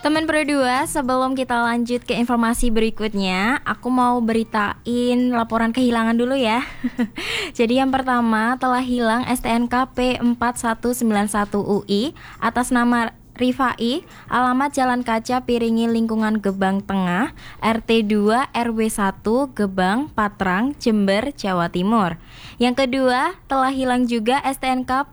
Teman berdua, sebelum kita lanjut ke informasi berikutnya, aku mau beritain laporan kehilangan dulu ya. Jadi yang pertama, telah hilang STNK P4191UI atas nama Rifai, alamat Jalan Kaca Piringi Lingkungan Gebang Tengah, RT 2 RW 1 Gebang, Patrang, Jember, Jawa Timur. Yang kedua, telah hilang juga STNK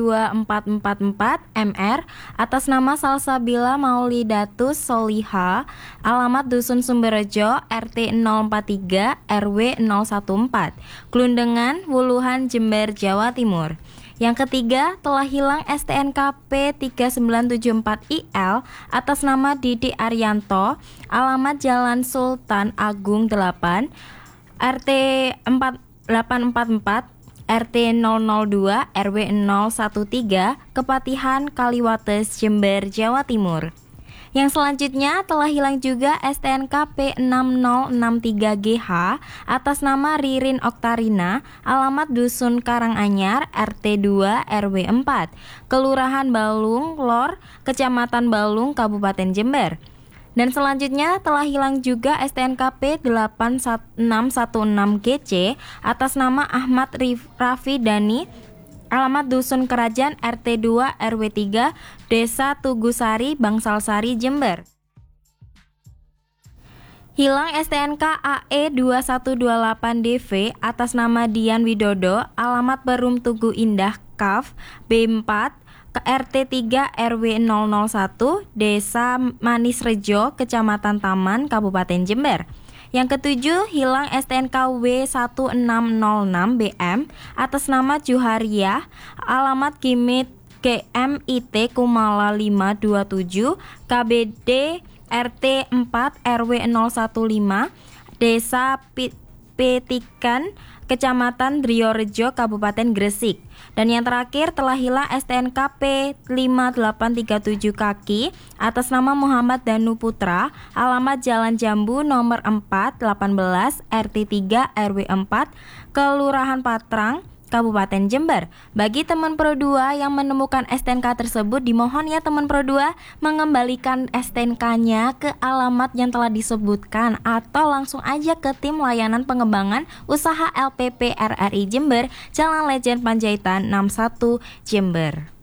P2444MR atas nama Salsabila Maulidatus Soliha, alamat Dusun Sumberjo, RT 043 RW 014, Klundengan, Wuluhan, Jember, Jawa Timur. Yang ketiga, telah hilang STNK P3974IL atas nama Didi Arianto, alamat Jalan Sultan Agung 8, RT 4844, RT 002, RW 013, Kepatihan, Kaliwates, Jember, Jawa Timur. Yang selanjutnya telah hilang juga STNK P6063GH atas nama Ririn Oktarina, alamat Dusun Karanganyar, RT 2 RW 4, Kelurahan Balung Lor, Kecamatan Balung, Kabupaten Jember. Dan selanjutnya telah hilang juga STNK P8616GC atas nama Ahmad Raffi Dani, alamat Dusun Kerajaan, RT 2 RW 3, Desa Tugusari, Bangsalsari, Jember. Hilang STNK AE2128DV atas nama Dian Widodo, alamat Perum Tugu Indah, Kaf, B4, ke RT 3 RW 001, Desa Manis Rejo, Kecamatan Taman, Kabupaten Jember. Yang ketujuh, hilang STNK W1606BM atas nama Juhariah, alamat GMIT Kumala 527, KBD RT 4 RW 015, Desa Petikan, Kecamatan Driorejo, Kabupaten Gresik. Dan yang terakhir, telah hilang STNK P5837 Kaki atas nama Muhammad Danu Putra, alamat Jalan Jambu nomor 4 18 RT 3 RW 4, Kelurahan Patrang, Kabupaten Jember. Bagi teman Pro 2 yang menemukan STNK tersebut, dimohon ya teman Pro 2 mengembalikan STNK-nya ke alamat yang telah disebutkan atau langsung aja ke tim layanan pengembangan usaha LPP RRI Jember, Jalan Lejen Panjaitan 61 Jember.